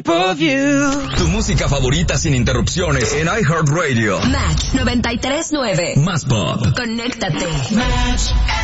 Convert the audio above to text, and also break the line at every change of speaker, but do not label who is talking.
shape of you.
Tu música favorita sin interrupciones en iHeartRadio.
Match 93.9.
Más pop.
Conéctate.
Match.